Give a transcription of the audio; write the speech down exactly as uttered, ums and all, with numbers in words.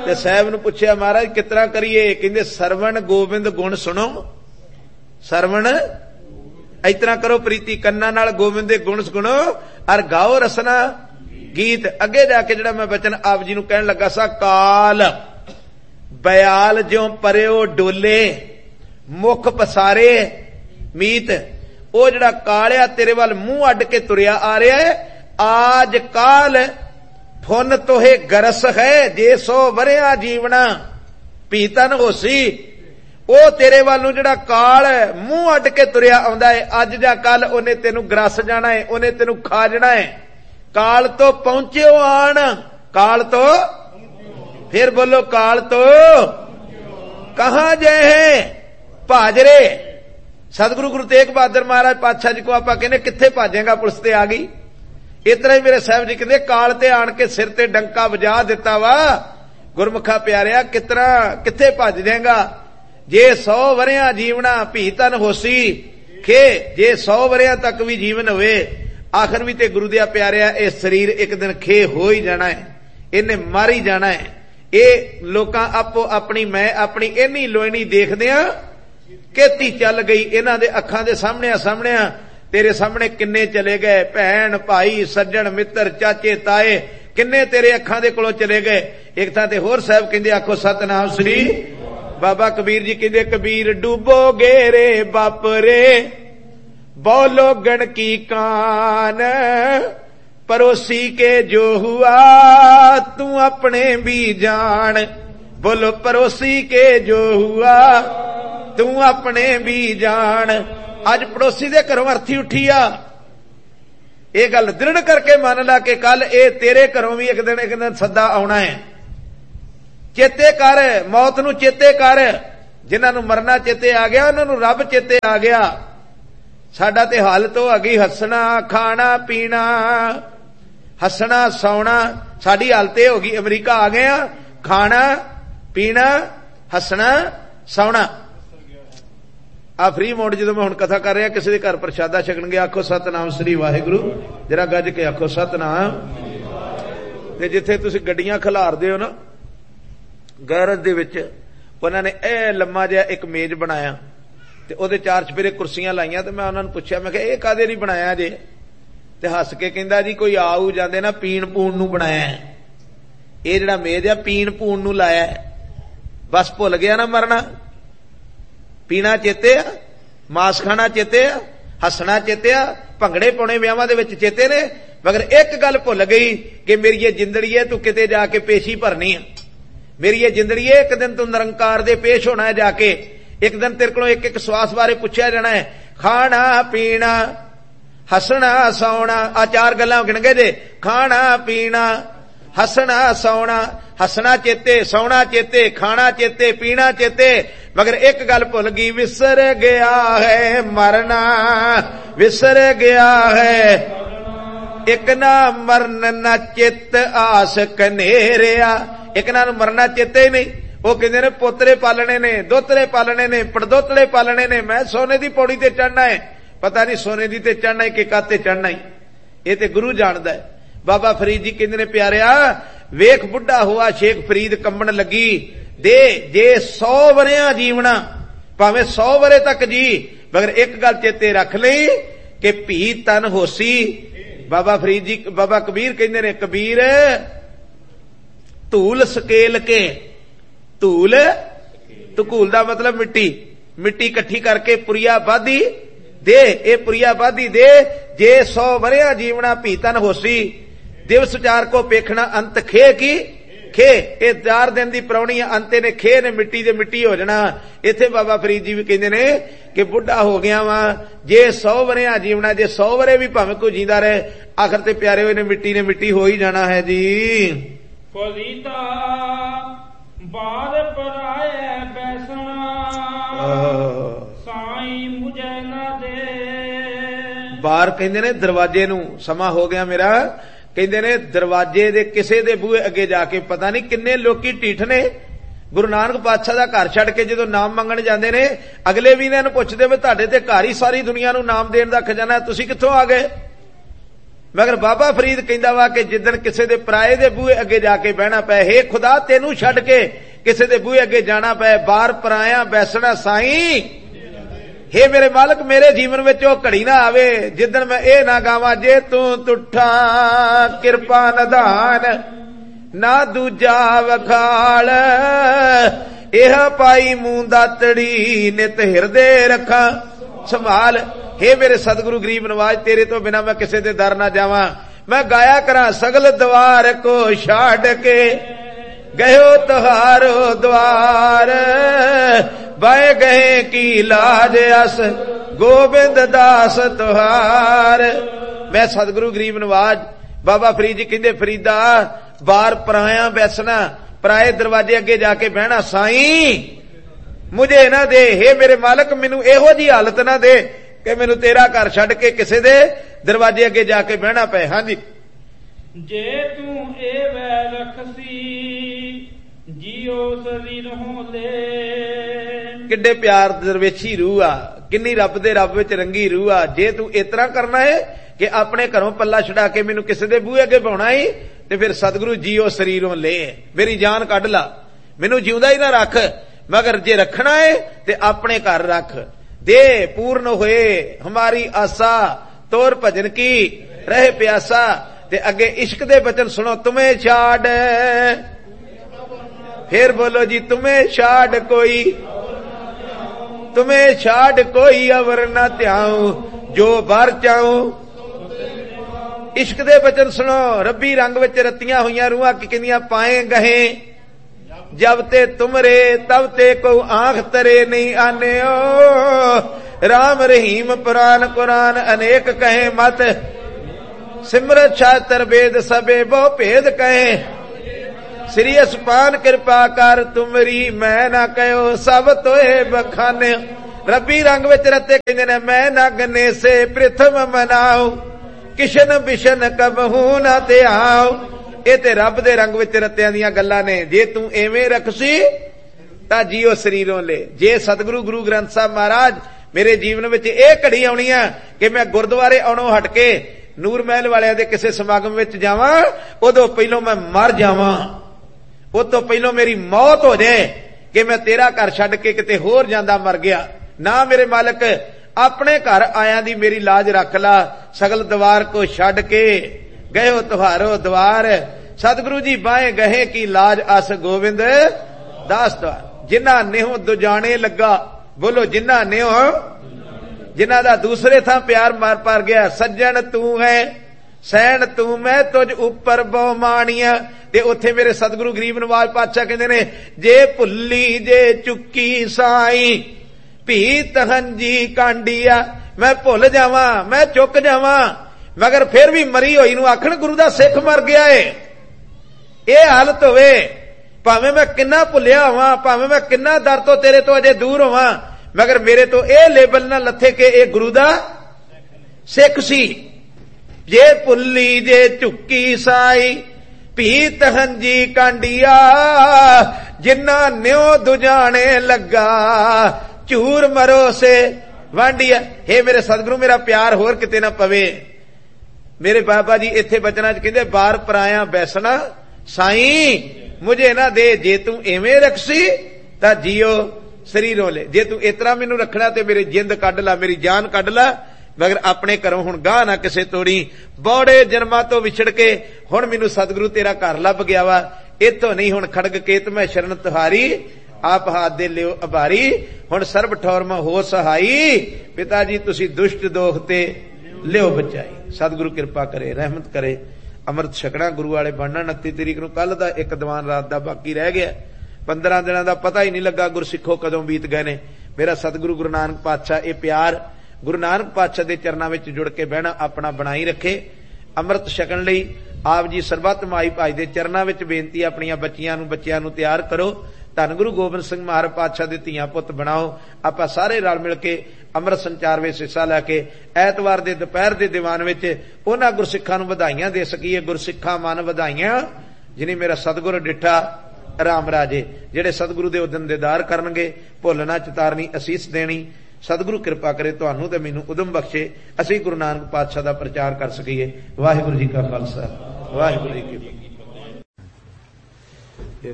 ते साहब नूं पुछया महाराज कितना करिए? कहंदे सरवण गोबिंद गुण सुनो। सरवण इतना करो प्रीति कन्ना नाल गोबिंद दे गुण सुनो और गाओ रसना गीत। अगे जाके जिहड़ा मैं बचन आप जी नूं कहण लगा सा, काल बयाल ज्यों परयो डोले मुख पसारे मीत। ओ जिहड़ा कालिया तेरे वाल मूंह अड के तुरिया आ रहा है, आज काल फुन तोहे गरस है जे सौ वरिया जीवना पीतन होसी। ओ तेरे वालों जिहड़ा काल मूंह अड के तुरिया आउंदा है, अज जां कल ओने तेनू ग्रस जाना है, ओने तेनू खा जाना है। काल तो पहुंचे आन, काल तो फिर बोलो काल तो कहां जाए है भाजरे। सतगुरु गुरु तेग बहादुर महाराज पातशाह जी को आप कहने किथे भाजेगा, पुलिस ते आ गई। इतना ही मेरे साहब जी कहते काल ते आन के सिर ते डंका वजा दिता वा। गुरमुखा प्यारिया कितना किथे भज जाएगा? जे सौ वरिया जीवना भीतन होसी खे, जे सौ वरिया तक भी जीवन होवे आखिर भी ते गुरु दिया प्यारिया ये शरीर एक दिन खे हो ही जाना है, इन्हें मर ही जाना है। ये लोकां आपो अपनी मैं अपनी इन्नी लोईनी देखदे आ केती चल गई, इन्हां दे अखां दे सामने सामने तेरे सामने किन्ने चले गए, भैन भाई सज्जन मित्र चाचे ताए किन्ने तेरे अखां दे कोलों चले गए। एक थां ते होर साहब कहंदे आखो सतनाम श्री बाबा कबीर जी कहंदे कबीर डूबोगे रे बाप रे बोलो गण की कान, पड़ोसी के जो हुआ तू अपने भी जान। बोलो पड़ोसी के जो हुआ तू अपने भी जान। अज पड़ोसी दे घरों अर्थी उठी आ, ये गल दृढ़ करके मान ला कि कल ए तेरे घरों भी एक दिन एक दिन सदा आना है। चेते कर मौत नूं, चेते कर जिन्हां नूं मरना चेते आ गया उन्हां नूं रब चेते आ गया। साडा ते हालत हो गई हसना खाना पीना, हसना सौना, साडी हालत हो गई अमरीका आ गए खाना पीना हसना सौना। आ फ्री मोड जो मैं हुण कथा कर रहा किसी के घर प्रशादा छकण गया आखो सतनाम श्री वाहिगुरु, जरा गज के आखो सतनाम। ते जिथे तुसीं गड्डियां खिलारदे हो ना गैरज दे विच, उन्हां ने ए लम्मा जिहा एक मेज बनाया ते ओदे चार चफेरे कुर्सियां लाइयां। ते मैं उन्हां नूं पुछया मैं किहा इह कादे लई बनाया जे? ते हस के कहंदा जी कोई आऊ जांदे ना पीण पूण नूं बनाया है, इह जिहड़ा मेज आ पीण पूण नूं लाया है। बस भुल गया ना मरना, पीना चेते आ, मास खाना चेते आ, हसना चेते आ, भंगड़े पाने विआहां दे विच चेते ने, मगर एक गल भुल गई कि मेरी ये जिंदड़ी है तू किते जाके पेशी भरनी है। मेरी ये जिंदड़ी है एक दिन तू निरंकार दे पेश होना है जाके, एक दिन तेरे को एक एक श्वास बारे पूछा जाना है। खाना पीना हसना सौना आ चार गल्लां गिण गए जे, खाना पीना हसना सौना, हसना चेते सौना चेते खाना चेते पीना चेते, मगर एक गल भुल गई विसर गया है मरना, विसर गया है एक ना मरन न चित आस कनेरिया। एक ना मरना चेते ही नहीं, वो कहते ने पोतरे पालने ने दोतरे पालने ने पड़दोतड़े पालने ने, मैं सोने की पौड़ी ते चढ़ना है, पता नहीं सोने की ते चढ़ना है कि काते चढ़ना है, ये ते गुरु जानदा है। बाबा फरीद जी कहते ने प्यारिया वेख बुढ़ा हुआ शेख फरीद कंबन लगी दे जे सौ वरिया जीवना भावें सौ वरे तक जी, मगर एक गल चेते रख लई कि भी तन होसी। बाबा फरीद जी बाबा कबीर कहते ने कबीर धूल सकेल के, धूल धकूल का मतलब मिट्टी, मिट्टी इकट्ठी करके पुरिया बाधी दे, ए पुरिया बाधी दे जे सौ वरिया जीवना भीतन होसी। दिवस चार को पेखना अंत खे की खे, ये चार दिन की परौनी अंते ने खे ने मिट्टी दे मिट्टी हो जाना। इथे बाबा फरीद जी भी कहते ने कि बुढ़ा हो गया वा जे सौ वरिया जीवना, जे सौ वरे भी भावें कोई जींदा रहे आखिर ते प्यारे हुए ने मिट्टी ने मिट्टी हो ही जाना है जी। फलीता बाद पराए बैसना साई मुझे ना दे। बार कहंदे ने दरवाजे नूं समा हो गया मेरा, कहंदे ने दरवाजे दे किसे दे बूहे अगे जाके पता नहीं किन्ने लोकी ढीठ ने। गुरु नानक पातशाह दा घर छड़ के जदों नाम मंगण जांदे ने अगले भी इन्हां नूं पुछदे वे तुहाडे ते घर ही सारी दुनिया नूं नाम देण दा खजाना है, तुसीं कित्थों आ गए? मगर बाबा फरीद कहंदा वा कि जिदन किसी दे पराए दे बूहे अगे जाके बहना पै, हे खुदा तेनू छड्ड के किसी दे बूहे अगे जाना पै, बार पराया बैसना साईं, हे मेरे मालक मेरे जीवन विच ओ घड़ी ना आवे जिदन मैं ए ना गावां, जे तू तुठा किरपा निधान ना दूजा वखाल, एह पाई मूं दातड़ी नित हिरदे रखा संभाल। हे मेरे सतगुरु गरीब नवाज तेरे तो बिना मैं किसी दे दर ना जावां, मैं गाया करा सगल द्वार को छाड़ के गयो तुहारो द्वार, बाए गए की लाज अस गोबिंद दास तुहार। मैं सतगुरु गरीब नवाज बाबा फरीद जी कहंदे फरीदा बार पराया बैसना, पराए दरवाजे अगे जाके बहना साईं मुझे ना दे, हे मेरे मालक मैनू एहो जी हालत ना दे कि मैनू तेरा घर छड्ड के किसी दे दरवाजे अगे जाके बहना पे। हाँ जी, जे तू ए वै रखसी जियो शरीर हो ले, किड्डे प्यार दरवेशी रूह आ, किन्नी रब दे रब विच रंगी रूह आ। जे तू इतना करना है कि अपने घरों पल्ला छड़ा के मैनू किसी दे बूहे अगे पाउणा ही, ते फिर सतगुरु जियो शरीरों ले, मेरी जान कढ ला, मैनू जिउंदा ही ना रख, मगर जे रखना है ते अपने घर रख। दे पूर्ण होए हमारी आशा, तोर भजन की रहे प्यासा। ते अगे इश्क दे बचन सुनो, तुम्हें छाड़, फिर बोलो जी तुम्हें छाड़ कोई, तुम्हें छाड़ कोई अवर न त्याऊं, जो बार चाऊं। इश्क दे बचन सुनो, रब्बी रंग विच रतियां हुईयां रूहां की कहंदियां पाए गहे, जब ते तुमरे तब ते को आंख तरे नहीं आने ओ, राम रहीम पुराण कुरान अनेक कहे मत, सिमरत शास्त्र वेद सबे बहु भेद कहे, श्री असपान कृपा कर तुमरी मैं ना कहो सब तोए बखाने। रब्बी रंग विच रते कहंदे ने मैं नगने से प्रथम मनाऊं, किशन बिशन कबहू ना ते आओ। ਇਹ ਤੇ ਰੱਬ ਦੇ ਰੰਗ ਵਿੱਚ ਰਤਿਆਂ ਦੀਆਂ ਗੱਲਾਂ ਨੇ। ਜੇ ਤੂੰ ਐਵੇਂ ਰਖਸੀ ਤਾਂ ਜੀਓ ਸਰੀਰੋਂ ਲੈ। ਜੇ ਸਤਿਗੁਰੂ ਗੁਰੂ ਗ੍ਰੰਥ ਸਾਹਿਬ ਮਹਾਰਾਜ ਮੇਰੇ ਜੀਵਨ ਵਿੱਚ ਇਹ ਘੜੀ ਆਉਣੀ ਆ ਕਿ ਮੈਂ ਗੁਰਦੁਆਰੇ ਆਉਣੋਂ ਹਟ ਕੇ ਨੂਰ ਮਹਿਲ ਵਾਲਿਆਂ ਦੇ ਕਿਸੇ ਸਮਾਗਮ ਵਿੱਚ ਜਾਵਾਂ, ਉਦੋਂ ਪਹਿਲੋਂ ਮੈਂ ਮਰ ਜਾਵਾਂ, ਉਹ ਤੋਂ ਪਹਿਲੋਂ ਮੇਰੀ ਮੌਤ ਹੋ ਜਾਏ ਕਿ ਮੈਂ ਤੇਰਾ ਘਰ ਛੱਡ ਕੇ ਕਿਤੇ ਹੋਰ ਜਾਂਦਾ ਮਰ ਗਿਆ। ਨਾ ਮੇਰੇ ਮਾਲਕ ਆਪਣੇ ਘਰ ਆਇਆਂ ਦੀ ਮੇਰੀ ਲਾਜ ਰੱਖ ਲਾ, ਸਗਲ ਦਵਾਰ ਕੋ ਛੱਡ ਕੇ गयो तुहारो द्वार, सतगुरु जी बाए गहे की लाज अस गोविंद दास द्वार। जिन्ना नेहो दुजाने लगा, बोलो जिन्ना नेहो, जिन्ना दा दूसरे था प्यार मार पार गया। सज्जन तू है सैन तू मैं तुझ उपर बहुमानिया। ते उत्थे मेरे सतगुरु गरीब नवाज पातशाह कहंदे ने, जे भुल्ली जे चुक्की साई भी तहंजी कांडिया। मैं भुल जावां मैं चुक जावां, मगर फिर भी मरी होई नूं आखण गुरु दा सिख मर गया है। ये हालत होवे, भावें मैं किन्ना भुलिया होवां, भावें मैं किन्ना दर तो तेरे तो अजे दूर होवां, मगर मेरे तो यह लेबल ना लथे कि यह गुरु दा सिख सी। जे भुल्ली जे झुक्की साई भी तहंजी कांडिया, जिन्ना न्यो दुजाने लगा झूर मरो से वांडिया। हे मेरे सतगुरु मेरा प्यार होर किते ना पवे। मेरे बाबा जी इत्थे बचना च कहंदे बार पराया बैसना साईं मुझे ना दे, जे तू एवें रखसी तां जियो शरीरों ले। जे तू इतना मैनू रखना ते मेरी जिंद कढ ला, मेरी जान कढ ला, मगर अपने घरों हुण गाह ना किसे तोड़ी। बौड़े जन्मां तो विछड़ के हुण मैनू सतगुरु तेरा घर लभ गया वा, इथों नहीं हुण खड़ग केत मैं शरण तुहारी, आप हाथ दे लियो अभारी। हुण सर्ब ठौर में हो सहाई, पिता जी तुसी दुष्ट दोख ते लियो बचाई। सतगुरु कृपा करे रहमत करे। अमृत छकना गुरु वाले बनना। उनतीस तरीक नूं कल दा एक दीवान रात दा बाकी रह गया, पंद्रह दिनों का पता ही नहीं लगा गुरसिखो कदों बीत गए ने। मेरा सतगुरु गुरु नानक पातशाह ये प्यार गुरु नानक पातशाह के चरणों में जुड़ के बहना अपना बनाई रखे। अमृत छकन लई आप जी सरबत माई भाई के चरणों में बेनती, अपनिया बच्चियां नूं बच्चियां नूं तैयार करो, धन गुरु गोबिंद सिंह महाराज पातशाह दे धीआं पुत बनाओ। आपां सारे रल मिल के अमृत संचार में हिस्सा लैके ऐतवार के दोपहर के दीवान में उन्हां गुरसिखां नूं वधाइयां दे सकीए। गुरसिखा मन वधाइयां जिन्हें मेरा सतगुरु डिठा राम राजे, जेड़े सतगुरु दे उदन दीदार करनगे, भुल ना चितारनी, असीस देनी। ਸਤਿਗੁਰੂ ਕਿਰਪਾ ਕਰੇ ਤੁਹਾਨੂੰ ਤੇ ਮੈਨੂੰ ਉਦਮ ਬਖਸ਼ੇ, ਅਸੀਂ ਗੁਰੂ ਨਾਨਕ ਪਾਤਸ਼ਾਹ ਦਾ ਪ੍ਰਚਾਰ ਕਰ ਸਕੀਏ। ਵਾਹਿਗੁਰੂ ਜੀ ਕਾ ਖਾਲਸਾ, ਵਾਹਿਗੁਰੂ ਜੀ ਕੀ ਫਤਿਹ।